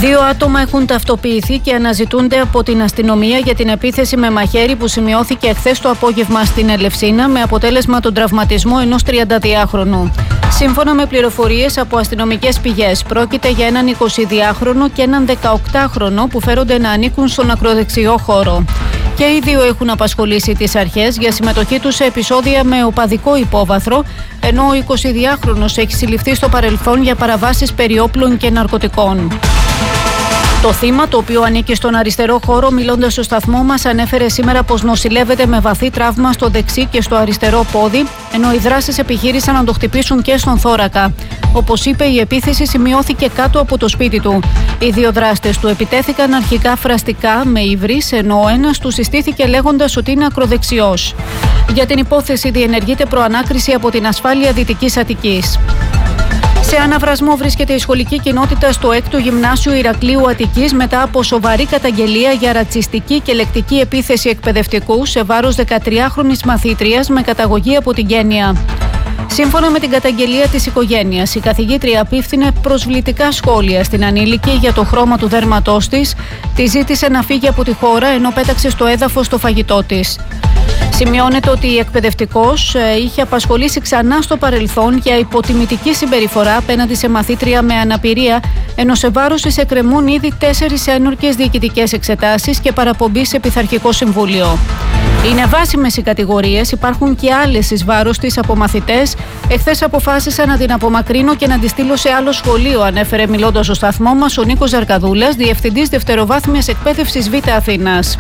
2 άτομα έχουν ταυτοποιηθεί και αναζητούνται από την αστυνομία για την επίθεση με μαχαίρι που σημειώθηκε χθες το απόγευμα στην Ελευσίνα με αποτέλεσμα τον τραυματισμό ενός 32χρονου. Σύμφωνα με πληροφορίες από αστυνομικές πηγές, πρόκειται για έναν 22χρονο και έναν 18χρονο που φέρονται να ανήκουν στον ακροδεξιό χώρο. Και οι δύο έχουν απασχολήσει τις αρχές για συμμετοχή τους σε επεισόδια με οπαδικό υπόβαθρο, ενώ ο 22χρονος έχει συλληφθεί στο παρελθόν για παραβάσεις περί όπλων και ναρκωτικών. Το θύμα, το οποίο ανήκει στον αριστερό χώρο, μιλώντας στο σταθμό μας, ανέφερε σήμερα πως νοσηλεύεται με βαθύ τραύμα στο δεξί και στο αριστερό πόδι, ενώ οι δράστες επιχείρησαν να το χτυπήσουν και στον θώρακα. Όπως είπε, η επίθεση σημειώθηκε κάτω από το σπίτι του. Οι δύο δράστες του επιτέθηκαν αρχικά φραστικά με υβρις, ενώ ο ένας του συστήθηκε λέγοντας ότι είναι ακροδεξιός. Για την υπόθεση διενεργείται προανάκριση από την ασφάλεια Δυτικής Αττικής. Σε αναβρασμό βρίσκεται η σχολική κοινότητα στο 6ο Γυμνάσιο Ηρακλείου Αττικής μετά από σοβαρή καταγγελία για ρατσιστική και λεκτική επίθεση εκπαιδευτικού σε βάρος 13χρονης μαθήτριας με καταγωγή από την Κένια. Σύμφωνα με την καταγγελία της οικογένειας, η καθηγήτρια απίφθινε προσβλητικά σχόλια στην ανήλικη για το χρώμα του δέρματός της, τη ζήτησε να φύγει από τη χώρα ενώ πέταξε στο έδαφος το φαγητό της. Σημειώνεται ότι η εκπαιδευτικός είχε απασχολήσει ξανά στο παρελθόν για υποτιμητική συμπεριφορά απέναντι σε μαθήτρια με αναπηρία, ενώ σε βάρος της εκκρεμούν ήδη 4 ένορκες διοικητικές εξετάσεις και παραπομπή σε πειθαρχικό συμβούλιο. Είναι βάσιμες οι κατηγορίες, υπάρχουν και άλλες εις βάρος της από μαθητές. Εχθές αποφάσισα να την απομακρύνω και να τη στείλω σε άλλο σχολείο, ανέφερε μιλώντας στο σταθμό μας ο Νίκος Ζαρκαδούλας, διευθυντής δευτεροβάθμιας εκπαίδευσης Β' Αθήνας.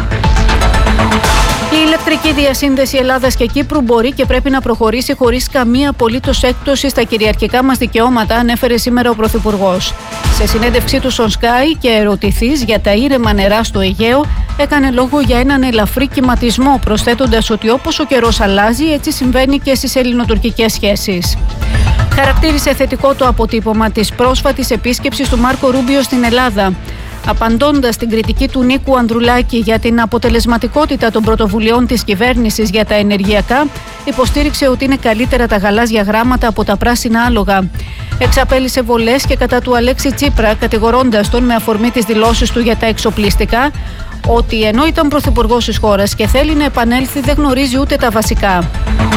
Η ηλεκτρική διασύνδεση Ελλάδας και Κύπρου μπορεί και πρέπει να προχωρήσει χωρίς καμία απολύτως έκπτωση στα κυριαρχικά μας δικαιώματα, ανέφερε σήμερα ο Πρωθυπουργός. Σε συνέντευξή του στον Sky και ερωτηθείς για τα ήρεμα νερά στο Αιγαίο, έκανε λόγο για έναν ελαφρύ κυματισμό, προσθέτοντας ότι όπως ο καιρός αλλάζει, έτσι συμβαίνει και στις ελληνοτουρκικές σχέσεις. Χαρακτήρισε θετικό το αποτύπωμα της πρόσφατης επίσκεψης του Μάρκο Ρούμπιο στην Ελλάδα. Απαντώντας στην κριτική του Νίκου Ανδρουλάκη για την αποτελεσματικότητα των πρωτοβουλειών της κυβέρνησης για τα ενεργειακά, υποστήριξε ότι είναι καλύτερα τα γαλάζια γράμματα από τα πράσινα άλογα. Εξαπέλυσε βολές και κατά του Αλέξη Τσίπρα, κατηγορώντας τον με αφορμή τις δηλώσεις του για τα εξοπλιστικά, ότι ενώ ήταν πρωθυπουργός της χώρας και θέλει να επανέλθει, δεν γνωρίζει ούτε τα βασικά.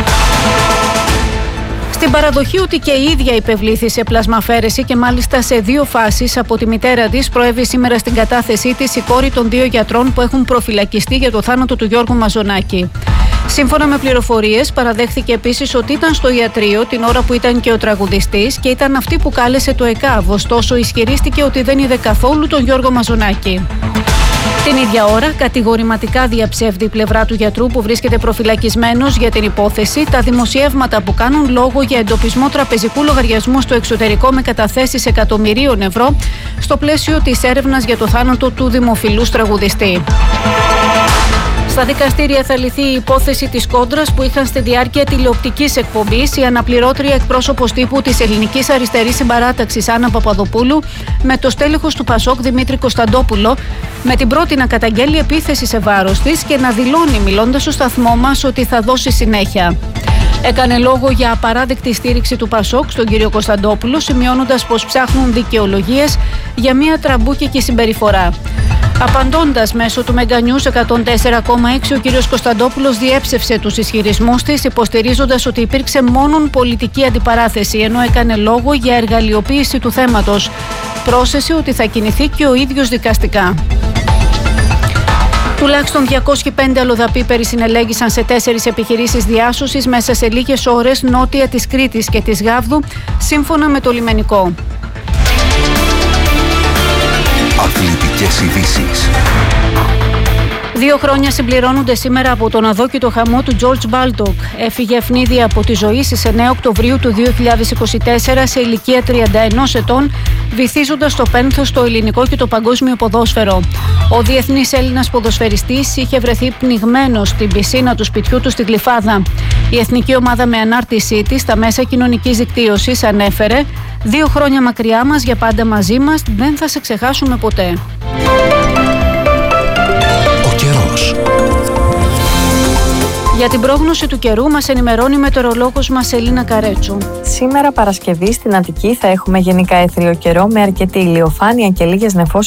Στην παραδοχή ότι και η ίδια υπευλήθη σε πλασμαφαίρεση και μάλιστα σε 2 φάσεις από τη μητέρα της, προέβη σήμερα στην κατάθεσή της η κόρη των 2 γιατρών που έχουν προφυλακιστεί για το θάνατο του Γιώργου Μαζονάκη. Σύμφωνα με πληροφορίες, παραδέχθηκε επίσης ότι ήταν στο ιατρείο την ώρα που ήταν και ο τραγουδιστής και ήταν αυτή που κάλεσε το ΕΚΑΒ, ωστόσο ισχυρίστηκε ότι δεν είδε καθόλου τον Γιώργο Μαζονάκη. Την ίδια ώρα, κατηγορηματικά διαψεύδει η πλευρά του γιατρού που βρίσκεται προφυλακισμένος για την υπόθεση τα δημοσιεύματα που κάνουν λόγο για εντοπισμό τραπεζικού λογαριασμού στο εξωτερικό με καταθέσεις εκατομμυρίων ευρώ στο πλαίσιο της έρευνας για το θάνατο του δημοφιλούς τραγουδιστή. Στα δικαστήρια θα λυθεί η υπόθεση της κόντρας που είχαν στη διάρκεια τηλεοπτικής εκπομπής η αναπληρώτρια εκπρόσωπος τύπου της Ελληνικής Αριστερής Συμπαράταξης Άννα Παπαδοπούλου με το στέλεχος του Πασόκ Δημήτρη Κωνσταντόπουλο, με την πρώτη να καταγγέλει επίθεση σε βάρος της και να δηλώνει μιλώντας στο σταθμό μας ότι θα δώσει συνέχεια. Έκανε λόγο για απαράδεκτη στήριξη του Πασόκ στον κύριο Κωνσταντόπουλο, σημειώνοντας πως ψάχνουν δικαιολογίες για μια τραμπούκικη συμπεριφορά. Απαντώντας μέσω του Meganews 104,6, ο κύριος Κωνσταντόπουλος διέψευσε τους ισχυρισμούς της, υποστηρίζοντας ότι υπήρξε μόνον πολιτική αντιπαράθεση, ενώ έκανε λόγο για εργαλειοποίηση του θέματος. Πρόσθεσε ότι θα κινηθεί και ο ίδιος δικαστικά. Τουλάχιστον 205 αλλοδαποί περισυνελέγησαν σε 4 επιχειρήσεις διάσωσης μέσα σε λίγες ώρες νότια της Κρήτης και της Γάβδου, σύμφωνα με το λιμενικό. Αθλητικές ειδήσεις. 2 χρόνια συμπληρώνονται σήμερα από τον αδόκητο χαμό του George Baldock. Έφυγε ευνίδια από τη ζωή στις 9 Οκτωβρίου του 2024 σε ηλικία 31 ετών, βυθίζοντας το πένθος στο ελληνικό και το παγκόσμιο ποδόσφαιρο. Ο διεθνής Έλληνας ποδοσφαιριστής είχε βρεθεί πνιγμένος στην πισίνα του σπιτιού του στη Γλυφάδα. Η εθνική ομάδα με ανάρτησή της στα μέσα κοινωνικής δικτύωσης ανέφερε «2 χρόνια μακριά μας, για πάντα μαζί μας, δεν θα σε ξεχάσουμε ποτέ». Για την πρόγνωση του καιρού μας ενημερώνει η μετεωρολόγος μας Ελίνα Καρέτσου. Σήμερα Παρασκευή στην Αττική θα έχουμε γενικά έθριο καιρό με αρκετή ηλιοφάνεια και λίγες νεφώσεις